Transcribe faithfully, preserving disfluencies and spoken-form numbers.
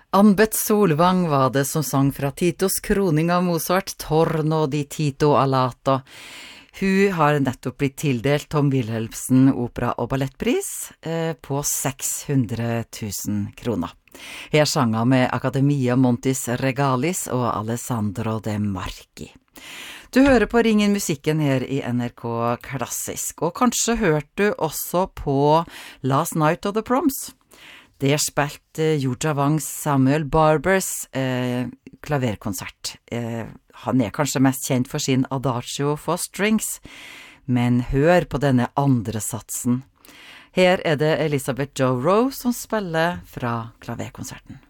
Anbet Solvang var det som sang fra Titos kroning av Mozart, Torno di Tito Alato. Hun har nettopp blitt tildelt Tom Wilhelmsen opera- og ballettpris eh, på seks hundre tusen kroner. Her sang han med Academia Montis Regalis og Alessandro De Marchi. Du hører på Ringen musikken her i N R K Klassisk, og kanskje hørte du også på Last Night of the Proms. Der spilte Jorja Wangs Samuel Barbers eh, klaverkonsert. Eh, han er kanskje mest kjent for sin Adagio for Strings, men hør på denne andre satsen. Her er det Elizabeth Jo Rowe som spiller fra klaverkonserten.